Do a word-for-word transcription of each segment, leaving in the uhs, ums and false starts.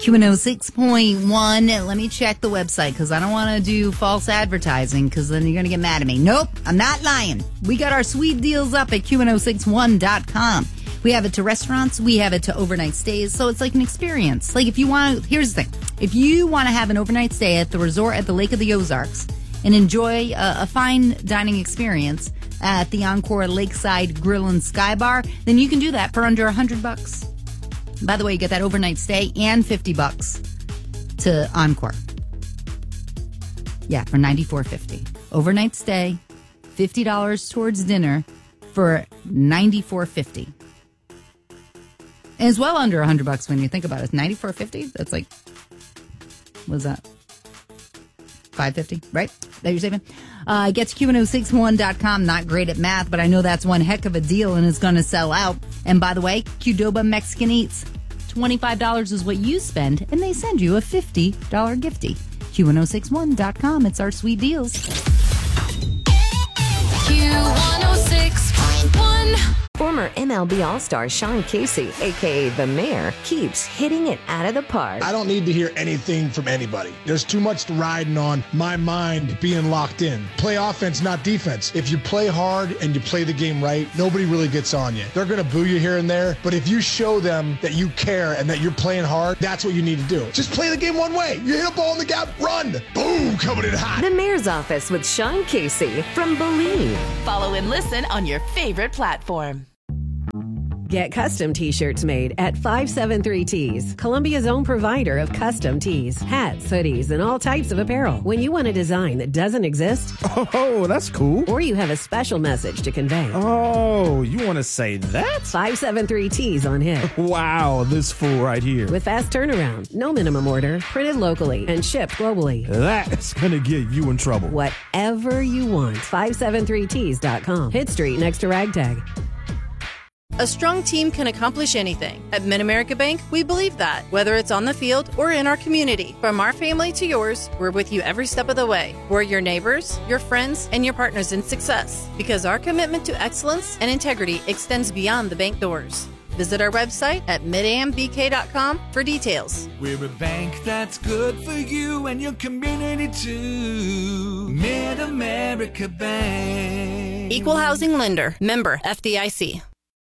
Q one oh six point one. Let me check the website because I don't want to do false advertising because then you're going to get mad at me. Nope, I'm not lying. We got our sweet deals up at Q one oh six one dot com. We have it to restaurants. We have it to overnight stays. So it's like an experience. Like if you want to, here's the thing. If you want to have an overnight stay at the resort at the Lake of the Ozarks and enjoy a, a fine dining experience at the Encore Lakeside Grill and Sky Bar, then you can do that for under one hundred bucks. By the way, you get that overnight stay and fifty bucks to Encore. Yeah, for ninety-four fifty. Overnight stay, fifty dollars towards dinner for ninety-four fifty. And it's well under one hundred bucks when you think about it. ninety-four fifty? That's like, what is that? five fifty, right? That you're saving? Uh, get to Q one oh six one dot com. Not great at math, but I know that's one heck of a deal and it's going to sell out. And by the way, Qdoba Mexican Eats. twenty-five dollars is what you spend, and they send you a fifty dollars gifty. Q one oh six one dot com. It's our sweet deals. Q one oh six point one. Former M L B All-Star Sean Casey, a k a. The Mayor, keeps hitting it out of the park. I don't need to hear anything from anybody. There's too much riding on my mind being locked in. Play offense, not defense. If you play hard and you play the game right, nobody really gets on you. They're going to boo you here and there, but if you show them that you care and that you're playing hard, that's what you need to do. Just play the game one way. You hit a ball in the gap, run. Boom, coming in hot. The Mayor's Office with Sean Casey from Believe. Follow and listen on your favorite platform. Get custom t-shirts made at five seven three Tees, Columbia's own provider of custom tees, hats, hoodies, and all types of apparel. When you want a design that doesn't exist, oh, that's cool. Or you have a special message to convey. Oh, you want to say that? five seven three Tees on hit. Wow, this fool right here. With fast turnaround, no minimum order, printed locally, and shipped globally. That's going to get you in trouble. Whatever you want, five seven three tees dot com. Hit Street next to Ragtag. A strong team can accomplish anything. At Mid-America Bank, we believe that, whether it's on the field or in our community. From our family to yours, we're with you every step of the way. We're your neighbors, your friends, and your partners in success, because our commitment to excellence and integrity extends beyond the bank doors. Visit our website at mid am b k dot com for details. We're a bank that's good for you and your community too. Mid-America Bank. Equal Housing Lender. Member F D I C.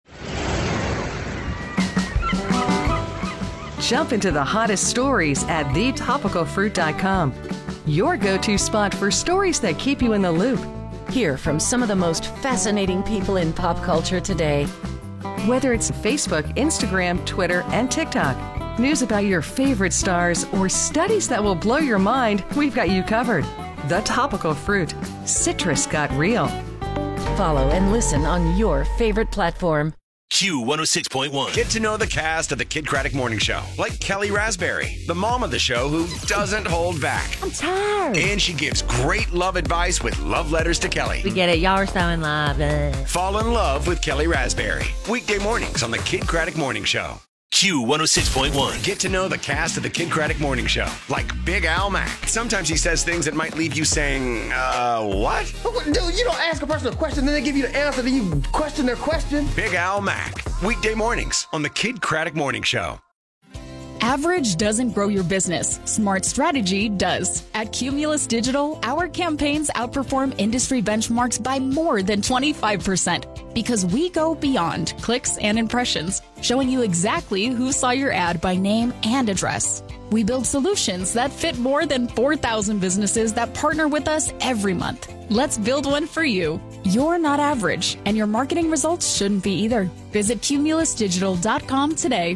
Jump into the hottest stories at the topical fruit dot com. Your go-to spot for stories that keep you in the loop. Hear from some of the most fascinating people in pop culture today. Whether it's Facebook, Instagram, Twitter, and TikTok, news about your favorite stars, or studies that will blow your mind, we've got you covered. The Topical Fruit. Citrus got real. Follow and listen on your favorite platform. Q one oh six point one. Get to know the cast of the Kid Craddock Morning Show, like Kelly Raspberry, the mom of the show who doesn't hold back. I'm tired. And she gives great love advice with love letters to Kelly. We get it. Y'all are so in love. Ugh. Fall in love with Kelly Raspberry. Weekday mornings on the Kid Craddock Morning Show. Q one oh six point one. Get to know the cast of the Kid Craddock Morning Show, like Big Al Mack. Sometimes he says things that might leave you saying, uh, what? Dude, you don't ask a person a question, then they give you the answer, then you question their question. Big Al Mack. Weekday mornings on the Kid Craddock Morning Show. Average doesn't grow your business. Smart strategy does. At Cumulus Digital, our campaigns outperform industry benchmarks by more than twenty-five percent because we go beyond clicks and impressions, showing you exactly who saw your ad by name and address. We build solutions that fit more than four thousand businesses that partner with us every month. Let's build one for you. You're not average, and your marketing results shouldn't be either. Visit cumulus digital dot com today.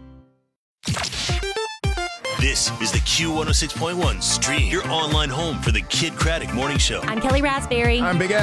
This is the Q one oh six point one stream, your online home for the Kid Craddock Morning Show. I'm Kelly Raspberry. I'm Big Al.